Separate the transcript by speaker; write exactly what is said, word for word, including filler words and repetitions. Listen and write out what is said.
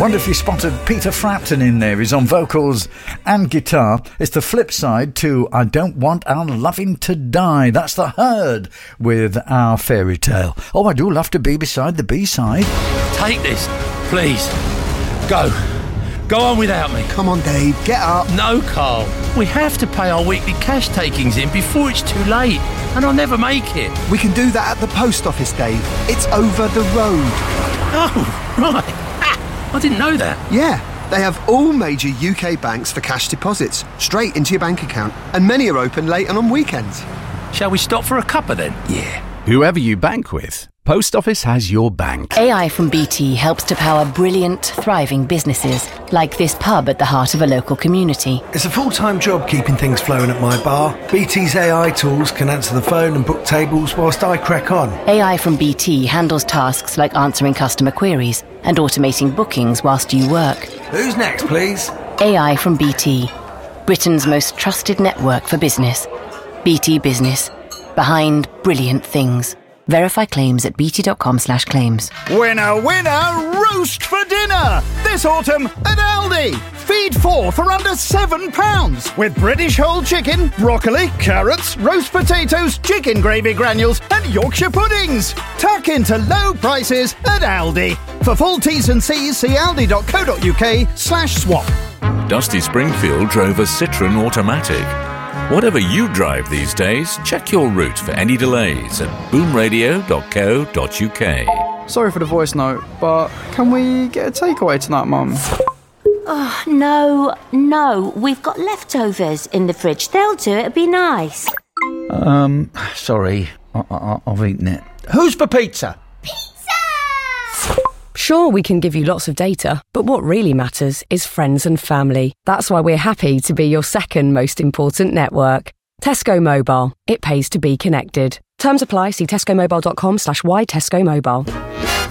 Speaker 1: Wonder if you spotted Peter Frampton in there. He's on vocals and guitar. It's the flip side to I Don't Want Our Loving to Die. That's The Herd with Our Fairy Tale. Oh, I do love to be beside the B-side.
Speaker 2: Take this, please. Go. Go on without me.
Speaker 3: Come on, Dave, get up.
Speaker 2: No, Carl. We have to pay our weekly cash takings in before it's too late, and I'll never make it.
Speaker 3: We can do that at the post office, Dave. It's over the road.
Speaker 2: Oh, right. Ah, I didn't know that.
Speaker 3: Yeah, they have all major U K banks for cash deposits, straight into your bank account, and many are open late and on weekends.
Speaker 2: Shall we stop for a cuppa then?
Speaker 3: Yeah.
Speaker 4: Whoever you bank with, Post Office has your bank.
Speaker 5: A I from B T helps to power brilliant, thriving businesses, like this pub at the heart of a local community.
Speaker 6: It's a full-time job keeping things flowing at my bar. B T's A I tools can answer the phone and book tables whilst I crack on.
Speaker 5: A I from B T handles tasks like answering customer queries and automating bookings whilst you work.
Speaker 6: Who's next, please?
Speaker 5: A I from B T, Britain's most trusted network for business. B T Business. Behind brilliant things. Verify claims at bt.com slash claims.
Speaker 7: Winner, winner, roast for dinner! This autumn at Aldi. Feed four for under seven pounds. With British whole chicken, broccoli, carrots, roast potatoes, chicken gravy granules and Yorkshire puddings. Tuck into low prices at Aldi. For full T's and C's, see aldi.co.uk slash swap.
Speaker 8: Dusty Springfield drove a Citroen Automatic. Whatever you drive these days, check your route for any delays at boom radio dot co dot uk.
Speaker 9: Sorry for the voice note, but can we get a takeaway tonight, Mum?
Speaker 10: Oh, no, no. We've got leftovers in the fridge. They'll do it. It'd be nice.
Speaker 1: Um, sorry. I- I- I've eaten it.
Speaker 7: Who's for pizza?
Speaker 11: Sure, we can give you lots of data, but what really matters is friends and family. That's why we're happy to be your second most important network. Tesco Mobile. It pays to be connected. Terms apply. See tesco mobile dot com slash why Tesco Mobile.